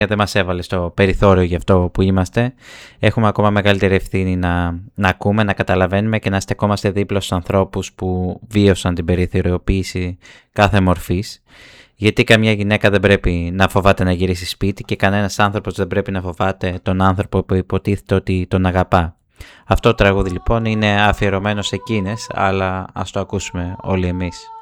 δεν μας έβαλε στο περιθώριο για αυτό που είμαστε. Έχουμε ακόμα μεγαλύτερη ευθύνη να ακούμε, να καταλαβαίνουμε και να στεκόμαστε δίπλα στους ανθρώπους που βίωσαν την περιθωριοποίηση κάθε μορφής. Γιατί καμιά γυναίκα δεν πρέπει να φοβάται να γυρίσει σπίτι και κανένας άνθρωπος δεν πρέπει να φοβάται τον άνθρωπο που υποτίθεται ότι τον αγαπά. Αυτό το τραγούδι λοιπόν είναι αφιερωμένο σε εκείνες, αλλά ας το ακούσουμε όλοι εμείς.